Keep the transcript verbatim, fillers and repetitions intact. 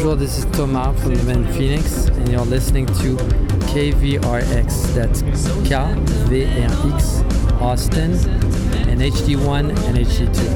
Bonjour, this is Thomas from the band Phoenix, and you're listening to K V R X. That's K V R X Austin, and H D one and H D two.